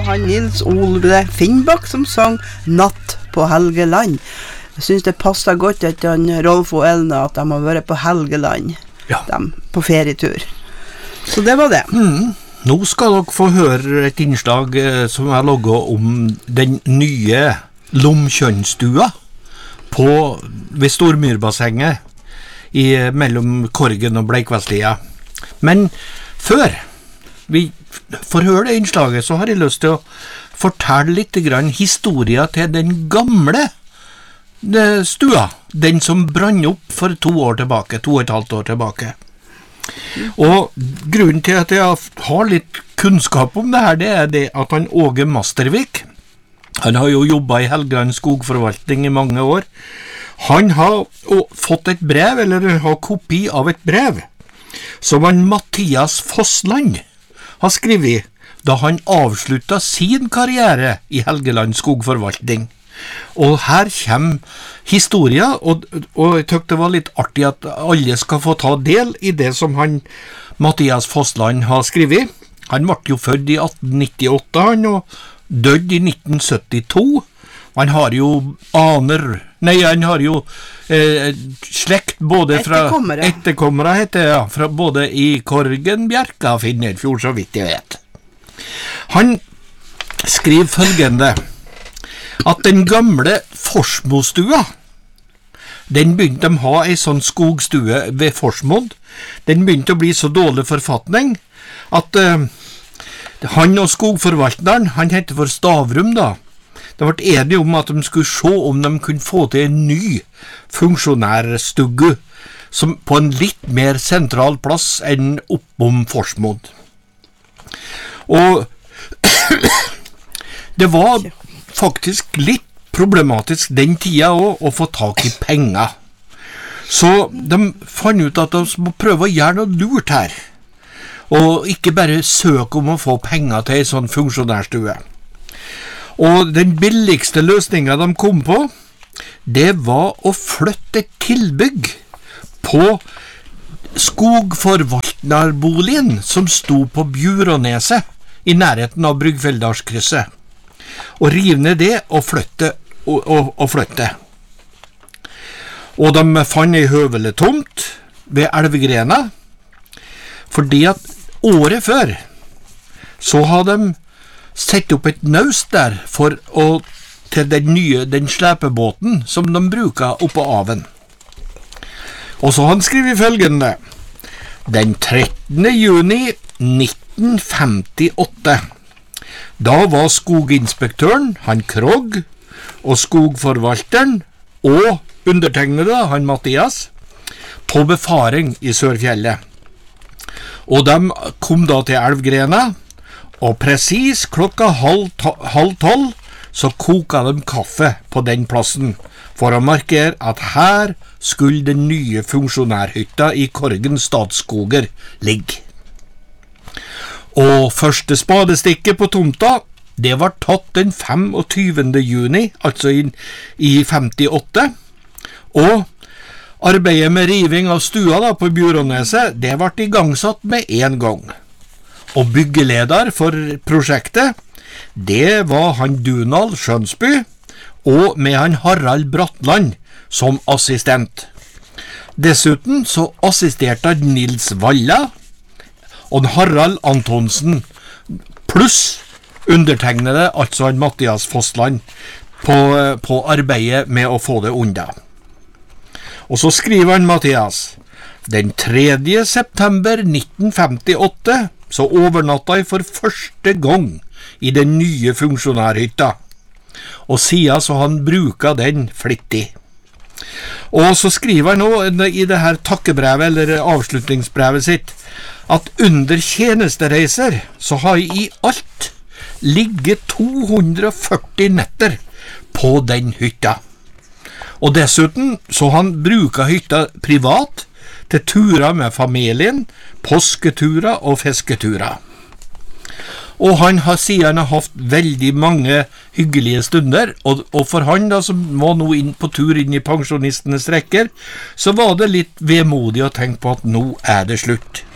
han Nils Ole Finnbakk som sang Natt på Helgeland. Jeg synes det passer godt etter han Rolf og Elna at de har vært på Helgeland, på ferietur. Så det var det. Nå skal dere få høre et innslag som jeg logget om den nye Lomkjønnstua ved Stormyrbassenget mellom Korgen og Bleikvestlia. Men før vi får høre det innslaget, så har jeg lyst til å fortelle litt grann historien til den gamle stua, den som brann opp for 2 år tilbake, 2,5 år tilbake. Og grunnen til at jeg har litt kunnskap om det her, det er det at han Åge Mastervik, han har jo jobbet i Helgeland skogforvaltning i mange år, han har fått et brev, eller har kopi av et brev, som han Mathias Fossland har skrevet da han avsluttet sin karriere i Helgeland skogforvaltning. Og her kommer historien, og jeg tykker det var litt artig at alle skal få ta del i det som han Mathias Fossland har skrevet. Han ble jo født i 1898, han, og døde i 1972. Han har jo han har jo slekt både fra etterkommere heter det, fra både i Korgen, Bjerka og Finnefjord, så vidt jeg vet. Han skriver følgende, at den gamle Forsmo-stua, den begynte å ha en sånn skogstue ved Forsmod, den begynte å bli så dårlig forfatning, at han og skogforvalteren, han heter for Stavrum da, det ble enige om at de skulle se om de kunne få til en ny funksjonærstugge som på en litt mer sentral plass enn oppom Forsmod. Og det var faktisk litt problematisk den tida også, å få tak i penger. Så de fant ut at de må prøve å gjøre noe lurt her, og ikke bare søke om å få penger til en sånn funksjonærstue. Og den billigste løsningen de kom på, det var å flytte et tilbygg på skogforvaltnerboligen som sto på Bjuråneset i nærheten av Bryggfeldalskrysset. Og rive ned det og flytte. Og de fant en høveletomt ved Elvegrena, fordi at året før så hadde de sett opp et naust der til den slepebåten som de bruker oppå aven. Og så han skriver følgende, den 13. juni 1958, da var skoginspektøren, han Krogh, og skogforvalteren, og undertegnede, han Mathias, på befaring i Sørfjellet. Og de kom da til Elvgrena, og precis klokka halv 12 så koka de kaffe på den plassen, for å markere at her skulle den nye funksjonærhytta i Korgen Statsskoger ligge. Og første spadestikket på tomta, det var tatt den 25. juni, altså i 58, og arbeidet med riving av stua da, på Bjuråneset, det ble igangsatt med en gang. Og byggeleder for prosjektet, det var han Dunald Skjønsby, og med han Harald Bratland som assistent. Dessuten så assisterte Nils Valla og Harald Antonsen, pluss undertegnede, altså han Mathias Fossland, på arbeidet med å få det unna. Og så skriver han Mathias, den 3. september 1958 så overnatta jeg for første gang i den nye funksjonærhytta, og siden så han bruker den flittig. Og så skriver han nå i det her takkebrevet, eller avslutningsbrevet sitt, at under tjenestereiser så har jeg i alt ligget 240 netter på den hytta. Og dessuten så han bruker hytta privat til turer med familien, påsketurer og fisketurer. Og han har siden haft veldig mange hyggelige stunder, og for han da, som var nå på tur inn i pensjonistenes rekker, så var det litt vemodig å tenke på at nå er det slutt.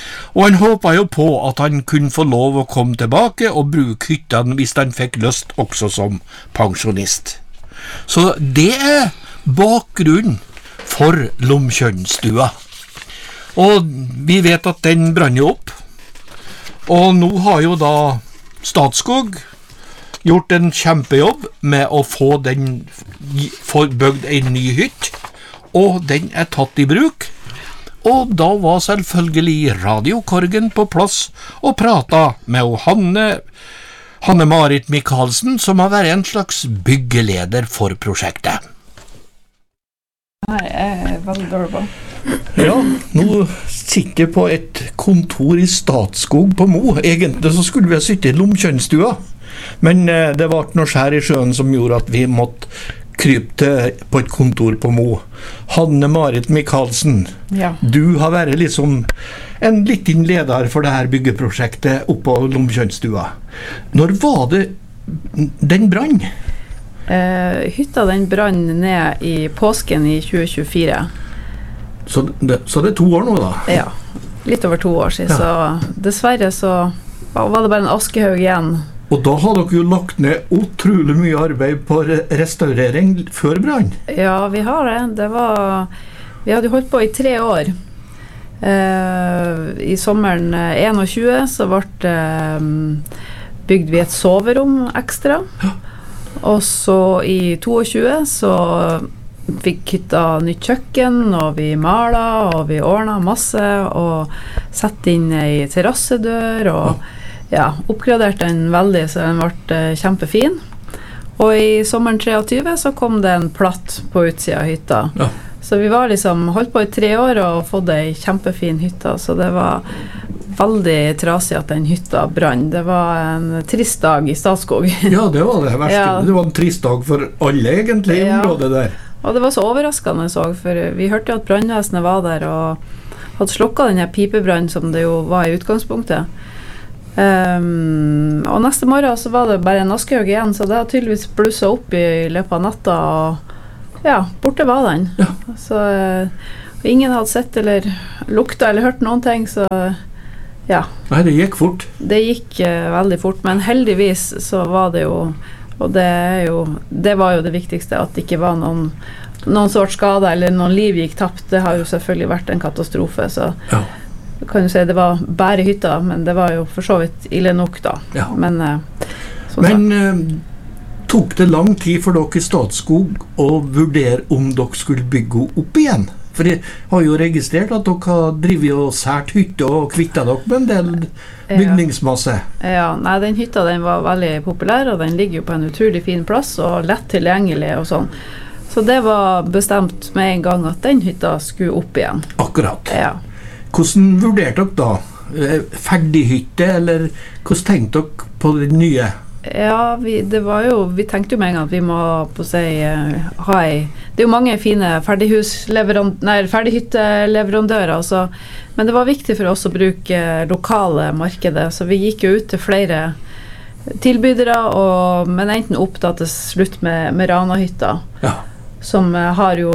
Og han håpet jo på at han kunne få lov å komme tilbake og bruke hyttene hvis han fikk lyst også som pensjonist. Så det bakgrunnen for Lomkjønnstua. Og vi vet at den brann jo opp. Og nå har jo da Statskog gjort en kjempejobb med å få bygd en ny hytt, og den tatt i bruk. Og da var selvfølgelig radiokorgen på plass og pratet med Hanne-Marit Michaelsen, som har vært en slags byggeleder for prosjektet. Nei, jeg veldig dårlig på. Ja, nå sitter jeg på et kontor i Statskog på Mo. Egentlig så skulle vi ha sittet i Lomkjønnstua, men det var noe skjær i sjøen som gjorde at vi måtte krype på et kontor på Mo. Hanne-Marit Michaelsen, Ja. Du har vært liksom en liten leder for det her byggeprosjektet oppe på Lomkjønnstua. Når var det den brann? Hytta den brann ned i påsken i 2024. Så det er 2 år nå da? Ja, litt over 2 år siden. Ja. Så dessverre så var det bare en askehaug igjen. Og da har dere jo lagt ned utrolig mye arbeid på restaurering før brann. Ja, vi har det. Vi hadde holdt på i 3 år. I sommeren 21 så bygde vi et soverom ekstra. Ja. Og så i 22 så fikk hytta nytt kjøkken, og vi malet, og vi ordnet masse, og satt inn i terrassedør, og oppgraderte den veldig, så den ble kjempefin. Og i sommeren 23 så kom det en platt på utsida av hytta. Ja. Så vi var holdt på i 3 år og fått en kjempefin hytta, så det var veldig trasig at den hytta brann. Det var en trist dag i Statskog. Ja, det var det verste. Ja. Det var en trist dag for alle egentlig i området der. Og det var så overraskende så, for vi hørte at brannvesenet var der og hadde slukket denne pipebrannen som det jo var i utgangspunktet. Og neste morgen så var det bare en askehaug igjen, så det hadde tydeligvis blusset opp i løpet av natta, og ja, borte var den. Ja. Så ingen hadde sett eller luktet eller hørt noen ting, så ja. Nei, det gikk fort. Det gikk veldig fort, men heldigvis så var det jo, og det var jo det viktigste, at det ikke var noen sort skade eller noen liv gikk tapt. Det har jo selvfølgelig vært en katastrofe, så Ja. kan du si det var bare hytta, men det var jo for så vidt ille nok da. Ja. Men, tok det lang tid for dere i Statskog å vurdere om dere skulle bygge opp igjen? For jeg har jo registrert at dere har drivet og sært hytte og kvittet dere med en del bygningsmasse. Ja, nei, den hytta den var veldig populær, og den ligger jo på en utrolig fin plass og lett tilgjengelig og sånn. Så det var bestemt med en gang at den hytta skulle opp igjen. Akkurat. Ja. Hvordan vurderte dere da? Ferdig hytte, eller hvordan tenkte dere på det nye? Ja, vi tenkte jo med en gang at vi må på å si ha det er jo mange fine ferdighytteleverandører, så, men det var viktig for oss å bruke lokale markedet, så vi gikk jo ut til flere tilbydere, men enten opp da til slutt med Ranahytta, som har jo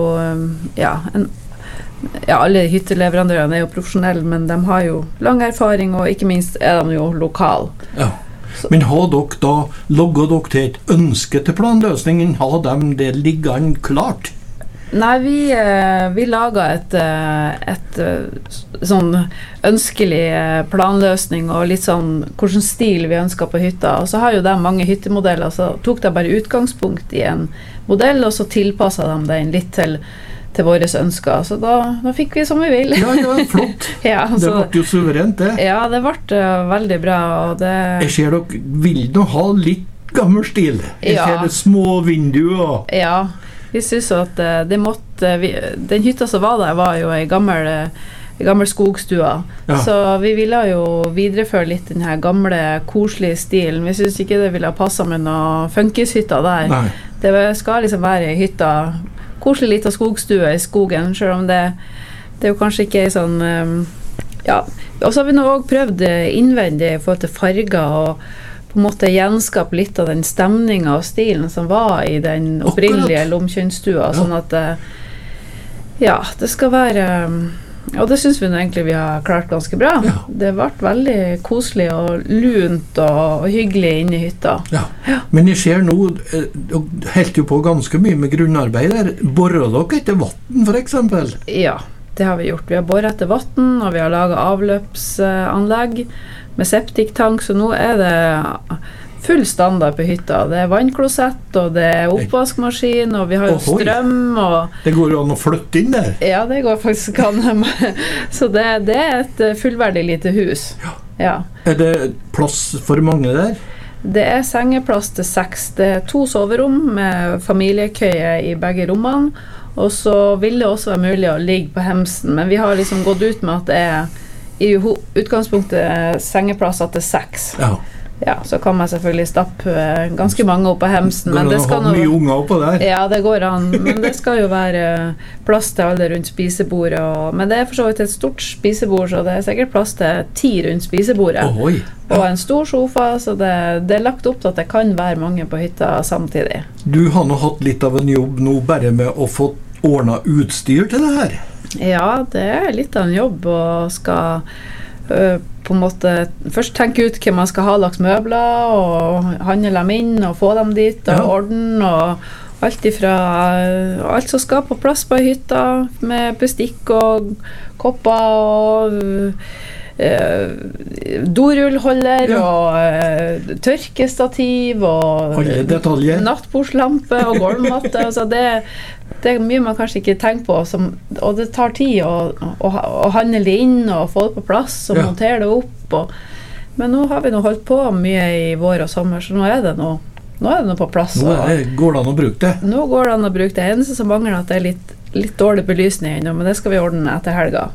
alle hytteleverandørene er jo profesjonelle, men de har jo lang erfaring, og ikke minst er de jo lokal. Ja. Men har dere da logget dere til et ønske til planløsningen? Har de det liggende klart? Nei, vi laget et sånn ønskelig planløsning og litt sånn hvordan stil vi ønsket på hytta, og så har jo de mange hyttemodeller, så tok de bare utgangspunkt i en modell, og så tilpasset de den litt til våre ønsker, så da fikk vi som vi vil. Ja, flott. Ja, det ble jo suverent det. Ja, det ble veldig bra, og Jeg ser dere vil nå ha litt gammel stil. Jeg ser det små vinduer. Ja, vi synes at det måtte, den hytta som var der var jo en gammel skogstua, så vi ville jo videreføre litt den her gamle, koselige stilen. Vi synes ikke det ville ha passet med noen funkishytta der. Nei. Det skal liksom være en hytta, koselig liten skogstue i skogen, selv om det er jo kanskje ikke sånn og så har vi nå også prøvd innvendig i forhold til farger og på en måte gjenskape litt av den stemningen og stilen som var i den opprinnelige Lomkjønnstua, sånn at det skal være Og det synes vi nå egentlig vi har klart ganske bra. Ja. Det ble veldig koselig og lunt og hyggelig inne i hytta. Ja. Men jeg ser nå, dere helt jo på ganske mye med grunnarbeid der. Borrer dere etter vatten, for eksempel? Ja, det har vi gjort. Vi har boret etter vatten, og vi har laget avløpsanlegg med septiktank, så nå er det full standard på hytta. Det er vannklosett, og det er oppvaskmaskin, og vi har jo strøm. Og det går jo an å flytte inn der? Ja, det går faktisk an. Så det er et fullverdig lite hus. Ja. Ja. Er det plass for mange der? Det er sengeplass til 6. Det er 2 soverom med familiekøye i begge rommene, og så vil det også være mulig å ligge på hemsen, men vi har liksom gått ut med at det er i utgangspunktet sengeplasser til 6. Ja. Ja, så kan man selvfølgelig stappe ganske mange opp på hemsen. Men det skal mye unger oppå der. Ja, det går an, men det skal jo være plass til alle rundt spisebordet. Men det er for så vidt et stort spisebord, så det er sikkert plass til 10 rundt spisebordet. Ohoi. Og en stor sofa, så det er lagt opp til at det kan være mange på hytta samtidig. Du har nå hatt litt av en jobb nå bare med å få ordnet utstyr til det her? Ja, det er litt av en jobb å skal på en måte først tenke ut hva man skal ha lagt møbler og handle dem inn og få dem dit og ordne og alt som skal på plass på hytta med bestikk og kopper og dorullholder og tørkestativ og nattbordslampe og gulvmatte. Altså det er mye man kanskje ikke tenker på, og det tar tid å handle det inn og få det på plass og montere det opp. Men nå har vi holdt på mye i vår og sommer, så nå er det noe på plass. Nå går det an å bruke det? Nå går det an å bruke det. Eneste som mangler at det er litt dårlig belysning ennå, men det skal vi ordne etter helga.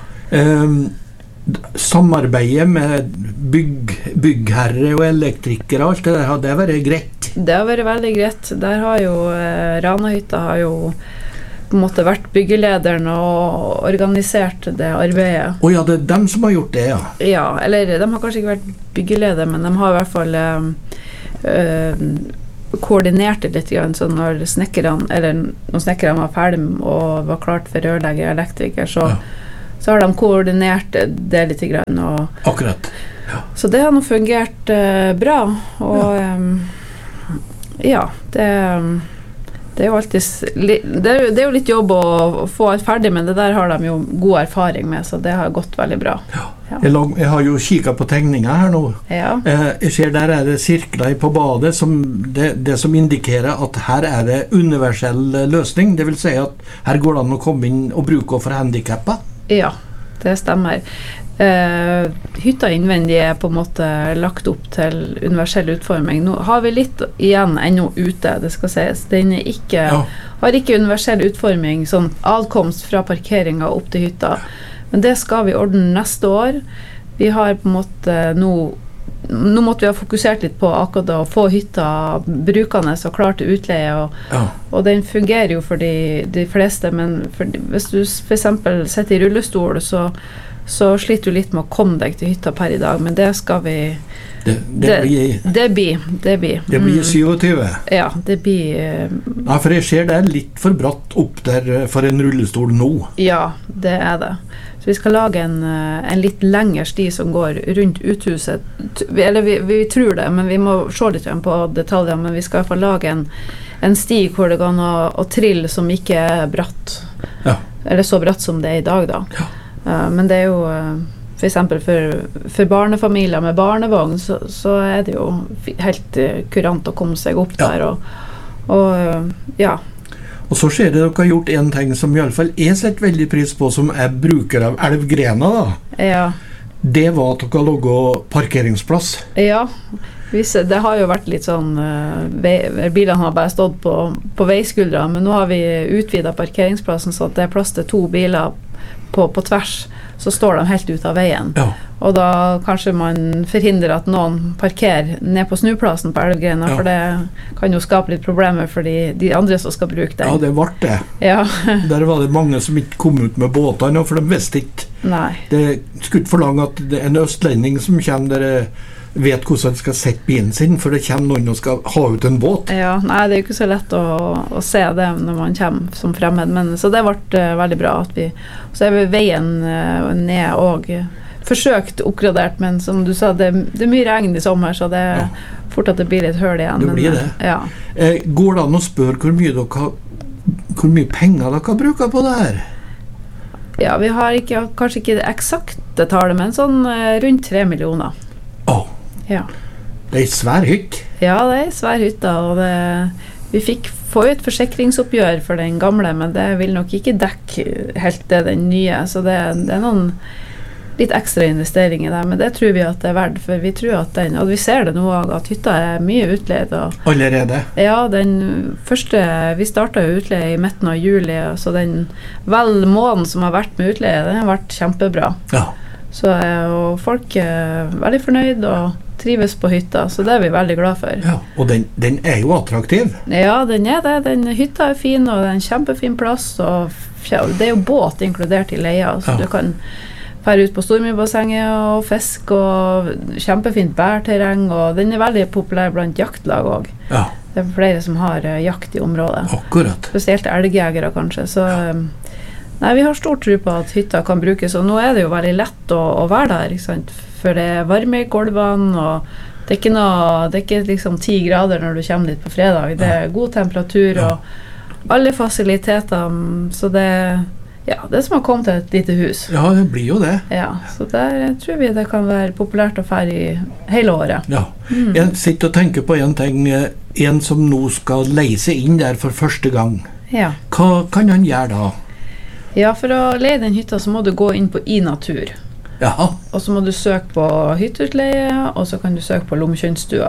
Samarbeidet med byggherre og elektrikere og alt det der, har det vært greit? Det har vært veldig greit. Der har jo Ranahytta har jo på en måte vært byggelederen og organisert det arbeidet. Ja, det er dem som har gjort det, ja. Ja, eller de har kanskje ikke vært byggeleder, men de har i hvert fall koordinert det litt grann, så når snekkerne var ferdig og var klart for rørlegger og elektriker, så har de koordinert det litt grann. Akkurat. Ja. Så det har nå fungert bra, og det er jo alltid det er jo litt jobb å få alt ferdig, men det der har de jo god erfaring med, så det har gått veldig bra. Ja. Jeg har jo kikket på tegninger her nå. Ja. Jeg ser der er det sirkler på badet, det som indikerer at her er det universell løsning, det vil si at her går det an å komme inn og bruke for handikappet. Ja, det stemmer. Hytta innvendig er på en måte lagt opp til universell utforming. Nå har vi litt igjen ennå ute, det skal sies. Den har ikke universell utforming, sånn adkomst fra parkeringen opp til hytta. Men det skal vi ordne neste år. Vi har på en måte nå måtte vi ha fokusert litt på akkurat å få hytta brukende og klar til utleie, og den fungerer jo for de fleste, men hvis du for eksempel sitter i rullestol, så sliter du litt med å komme deg til hytta per i dag, men det skal vi det blir 27. Ja, det blir for jeg ser det er litt for bratt opp der for en rullestol nå. Ja, det er det. Så vi skal lage en litt lengre sti som går rundt uthuset. Eller vi tror det, men vi må se litt på detaljer, men vi skal i hvert fall lage en sti hvor det går an å trille som ikke er bratt. Ja. Eller så bratt som det er i dag da. Ja. Men det er jo for eksempel for barnefamilier med barnevogn, så er det jo helt kurant å komme seg opp der, Og så ser det dere har gjort en ting som i alle fall jeg setter veldig pris på, som er bruker av Elvgrena da. Ja. Det var at dere har laget parkeringsplass. Ja, det har jo vært litt sånn, bilene har bare stått på veiskuldra, men nå har vi utvidet parkeringsplassen så at det er plass til 2 biler på tvers, så står de helt ut av veien. Ja. Og da kanskje man forhindrer at noen parkerer ned på snuplassen på Elvgrena, for det kan jo skape litt problemer for de andre som skal bruke den. Ja, det ble det. Ja. Der var det mange som ikke kom ut med båtene, for de visste ikke. Nei. Det skulle ikke forlange at det er en østlending som kommer der vet hvordan de skal sette bilen sin, for det kommer noen og skal ha ut en båt. Ja, nei, det er jo ikke så lett å se det når man kommer som fremmed, men så det ble veldig bra at så er veien ned og forsøkt oppgradert, men som du sa, det er mye regn i sommer, så det er fort at det blir litt høl igjen. Det blir det. Ja. Går det an å spørre hvor mye penger dere bruker på det her? Ja, vi har kanskje ikke det eksakte tallet, men sånn rundt 3 millioner. Ja. Det er en svær hytt. Ja, det er en svær hytt, og vi får jo et forsikringsoppgjør for den gamle, men det vil nok ikke dekke helt den nye, så det er noen litt ekstra investeringer der, men det tror vi at det er verdt, for vi tror at og vi ser det nå at hytta er mye utleid. Allerede? Ja, den første, vi startet jo utleie i midten av juli, så den måneden som har vært med utleie, den har vært kjempebra. Ja. Så og folk er veldig fornøyd og trives på hytta, så det er vi veldig glad for. Ja, og den er jo attraktiv. Ja, den er det. Den hytta er fin, og det er en kjempefin plass, og det er jo båt inkludert i leia, så du kan fære ut på Stormyrbassenget og fisk, og kjempefint bærterreng, og den er veldig populær blant jaktlag også. Ja. Det er flere som har jakt i området. Akkurat. Spesielt elgjegere kanskje, så nei, vi har stor tro på at hytta kan brukes, og nå er det jo veldig lett å være der, ikke sant? For det er varme i gulvene, og det er ikke liksom 10 grader når du kommer dit på fredag. Det er god temperatur, og alle fasiliteter, så det er som å komme til et lite hus. Ja, det blir jo det. Ja, så der tror vi det kan være populært å fære i hele året. Ja. Jeg sitter og tenker på en ting, en som nå skal leie seg inn der for første gang. Ja. Hva kan han gjøre da? Ja, for å leie den hytta så må du gå inn på iNatur. Jaha. Og så må du søke på hytteutleie, og så kan du søke på Lomkjønnstua.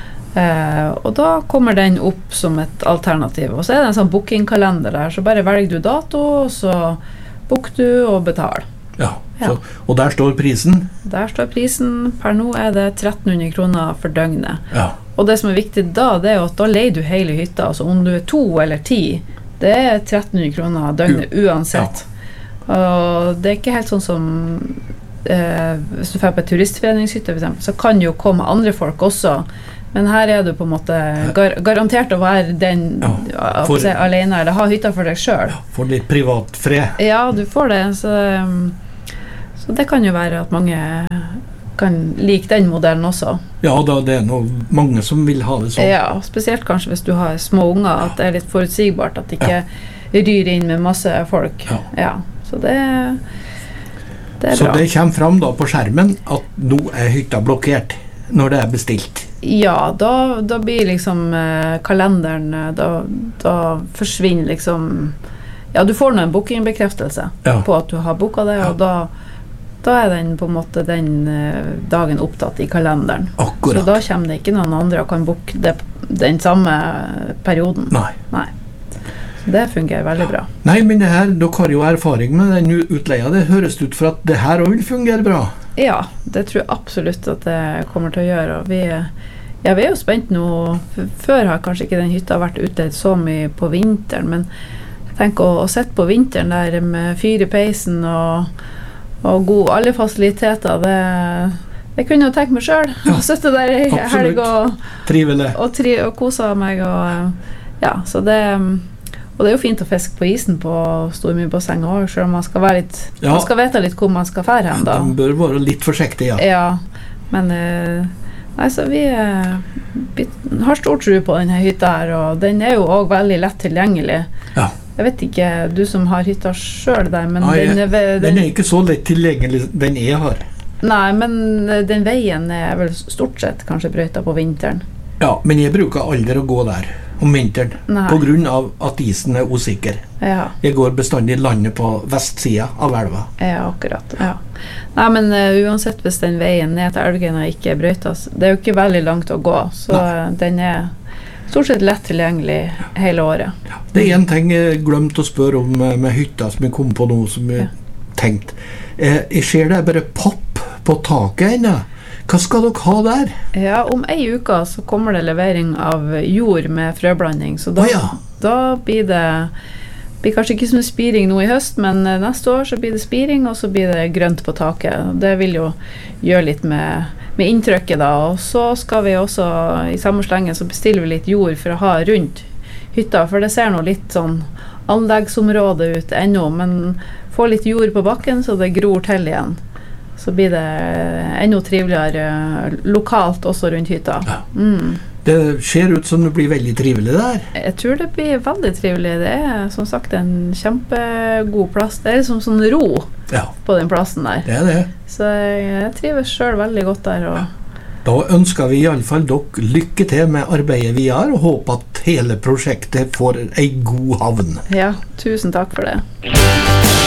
Og da kommer den opp som et alternativ. Og så er det en sånn bookingkalender der, så bare velger du dato, og så booker du og betaler. Ja, og der står prisen? Der står prisen. Per nå er det 1300 kroner for døgnet. Ja. Og det som er viktig da, det er at da leier du hele hytta. Altså om du er 2 eller 10, det er 1300 kroner døgnet uansett. Ja. Og det er ikke helt sånn som hvis du får på et turistforeningshytte for eksempel, så kan jo komme andre folk også. Men her er du på en måte garantert å være den alene, eller ha hytta for deg selv. Ja, for litt privat fred. Ja, du får det. Så det kan jo være at mange kan like den modellen også. Ja, da det er mange som vil ha det sånn. Ja, spesielt kanskje hvis du har små unger, at det er litt forutsigbart, at det ikke ryr inn med masse folk. Ja, så det er bra. Så det kommer fram da på skjermen at nå er hytta blokkert når det er bestilt? Ja, da blir liksom kalenderen, da forsvinner liksom, ja, du får nå en bookingbekreftelse på at du har booket det, og da er den på en måte den dagen opptatt i kalenderen. Akkurat. Så da kommer det ikke noen andre og kan booke den samme perioden. Nei. Det fungerer veldig bra. Nei, men dere har jo erfaring med den utleia. Det høres ut for at det her også vil fungere bra. Ja, det tror jeg absolutt at det kommer til å gjøre. Og vi er jo spent nå. Før har kanskje ikke den hytta vært utleid så mye på vinteren, men tenk å sitte på vinteren der med fyr i peisen og alle fasiliteter, det kunne jeg tenkt meg selv. Ja, sitte der i helg og kose meg. Så og det er jo fint å fiske på isen på Stormyrbassenget også, selv om man skal være litt, man skal vite litt hvor man skal fære hen da. Man bør være litt forsiktig, Ja, men så vi har stor tro på denne hytta her, og den er jo også veldig lett tilgjengelig. Ja. Jeg vet ikke, du som har hytta selv der, men den er ikke så lett tilgjengelig, den jeg har. Nei, men den veien er vel stort sett kanskje brøyta på vinteren. Ja, men jeg bruker aldri å gå der om vinteren, på grunn av at isen er usikker. Ja. Jeg går bestandig i landet på vestsida av elva. Ja, akkurat. Ja. Nei, men uansett hvis den veien ned til Elvgrena ikke brøytas, det er jo ikke veldig langt å gå, så den er stort sett lett tilgjengelig hele året. Ja. Det er en ting jeg glemte å spørre om med hytta som jeg kom på nå, som jeg tenkte. Jeg ser det bare popp på taket ennå. Hva skal dere ha der? Ja, om en uke så kommer det levering av jord med frøblanding, så da blir det kanskje ikke som spiring nå i høst, men neste år så blir det spiring, og så blir det grønt på taket. Det vil jo gjøre litt med med inntrykket da, og så skal vi også i samme slenge så bestiller vi litt jord for å ha rundt hytta, for det ser nå litt sånn anleggsområde ut ennå, men få litt jord på bakken så det gror til igjen. Så blir det enda triveligere lokalt også rundt hytta. Ja. Det ser ut som det blir veldig trivelig der. Jeg tror det blir veldig trivelig. Det som sagt en kjempegod plass. Det liksom sånn ro på den plassen der. Det det. Så jeg trives selv veldig godt der. Da ønsker vi i alle fall dere lykke til med arbeidet vi har, og håper at hele prosjektet får en god havn. Ja, tusen takk for det.